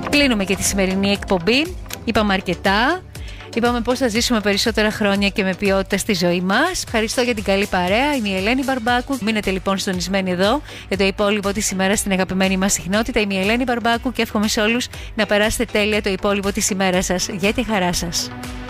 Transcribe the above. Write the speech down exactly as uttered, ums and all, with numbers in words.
Κλείνουμε και τη σημερινή εκπομπή. Είπαμε αρκετά. Είπαμε πώς θα ζήσουμε περισσότερα χρόνια και με ποιότητα στη ζωή μας. Ευχαριστώ για την καλή παρέα. Είμαι η Ελένη Μπαρμπάκου. Μείνετε λοιπόν συντονισμένοι εδώ για το υπόλοιπο της ημέρας στην αγαπημένη μας συχνότητα. Είμαι η Ελένη Μπαρμπάκου και εύχομαι σε όλους να περάσετε τέλεια το υπόλοιπο της ημέρας σας. Για τη χαρά σας.